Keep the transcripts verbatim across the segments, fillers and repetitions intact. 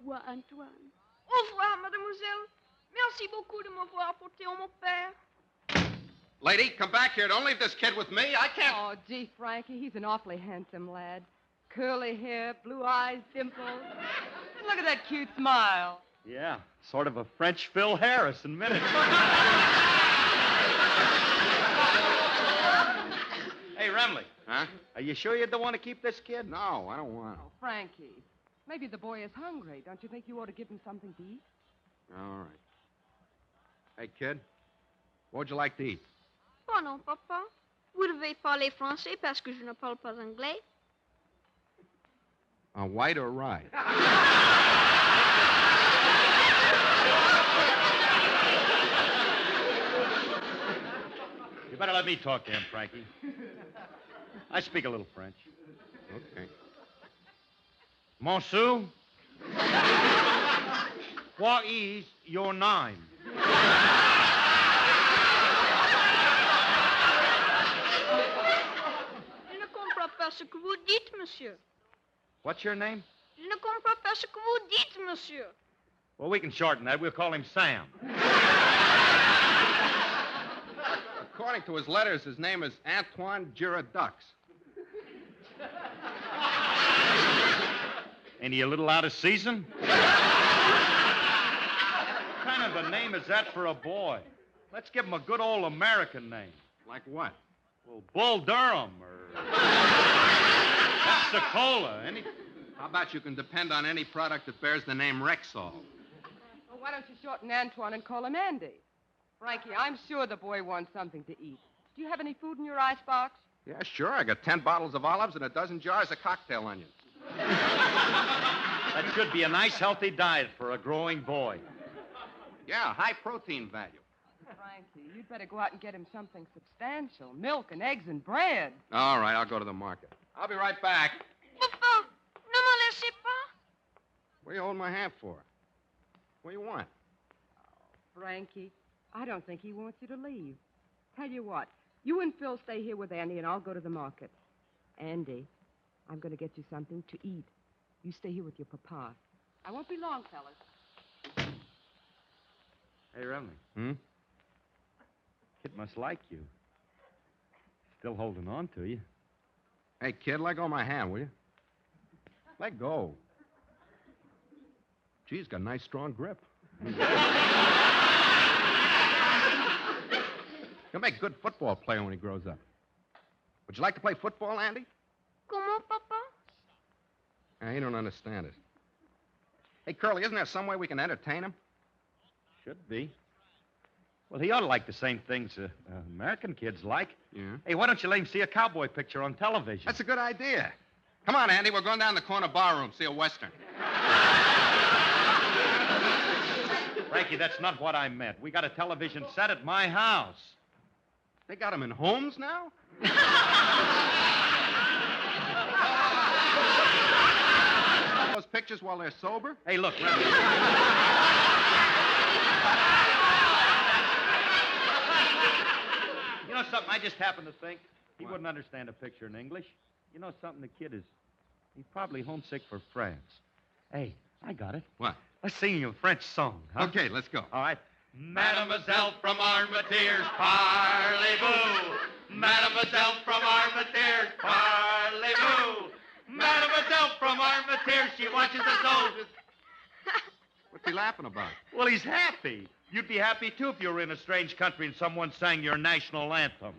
revoir, Antoine. Au revoir, mademoiselle. Merci beaucoup de m'avoir apporté à mon père. Lady, come back here. Don't leave this kid with me. I can't... Oh, gee, Frankie, he's an awfully handsome lad. Curly hair, blue eyes, dimples. And look at that cute smile. Yeah, sort of a French Phil Harris in minutes. Hey, Remley. Huh? Are you sure you don't want to keep this kid? No, I don't want to. Oh, Frankie, maybe the boy is hungry. Don't you think you ought to give him something to eat? All right. Hey, kid, what would you like to eat? Pardon, papa. Vous devez parler français parce que je ne parle pas anglais. A white or rye? You better let me talk to him, Frankie. I speak a little French. Okay. Monsieur, what is your name? Je ne comprends pas ce que vous dites, monsieur. What's your name? Je ne comprends pas ce que vous dites, monsieur. Well, we can shorten that. We'll call him Sam. According to his letters, his name is Antoine Giradux. Ain't he a little out of season? What kind of a name is that for a boy? Let's give him a good old American name. Like what? Well, Bull Durham or Pensacola. Any... How about you can depend on any product that bears the name Rexall? Well, why don't you shorten Antoine and call him Andy? Frankie, I'm sure the boy wants something to eat. Do you have any food in your icebox? Yeah, sure. I got ten bottles of olives and a dozen jars of cocktail onions. That should be a nice, healthy diet for a growing boy. Yeah, high protein value. Frankie, you'd better go out and get him something substantial. Milk and eggs and bread. All right, I'll go to the market. I'll be right back. Papa, ne me laissez pas. What are you holding my hand for? What do you want? Frankie, I don't think he wants you to leave. Tell you what, you and Phil stay here with Andy, and I'll go to the market. Andy, I'm going to get you something to eat. You stay here with your papa. I won't be long, fellas. Hey, Remley. Hmm? Kid must like you. Still holding on to you. Hey, kid, let go of my hand, will you? Let go. Gee, he's got a nice, strong grip. He'll make a good football player when he grows up. Would you like to play football, Andy? Comment, papa? Uh, he don't understand it. Hey, Curly, isn't there some way we can entertain him? Should be. Well, he ought to like the same things uh, uh, American kids like. Yeah? Hey, why don't you let him see a cowboy picture on television? That's a good idea. Come on, Andy. We're going down the corner barroom, see a Western. Frankie, that's not what I meant. We got a television set at my house. They got him in homes now? Those pictures while they're sober? Hey, look, Remley. You know something? I just happened to think. He What? wouldn't understand a picture in English. You know something? The kid is... He's probably homesick for France. Hey, I got it. What? Let's sing you a French song, huh? Okay, let's go. All right. Mademoiselle from Armentières, parlez-vous. Mademoiselle from Armentières, parlez-vous. Mademoiselle from Armentières, she watches us all. What's he laughing about? Well, he's happy. You'd be happy, too, if you were in a strange country and someone sang your national anthem.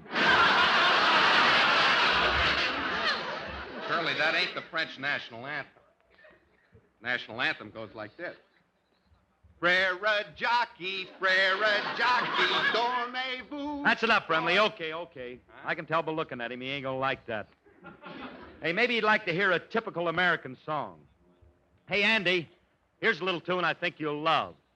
Curly, that ain't the French national anthem. National anthem goes like this. Frere jockey, frere jockey, dormez-vous. That's enough, Remley. Okay, okay. I can tell by looking at him he ain't gonna like that. Hey, maybe he'd like to hear a typical American song. Hey, Andy, here's a little tune I think you'll love.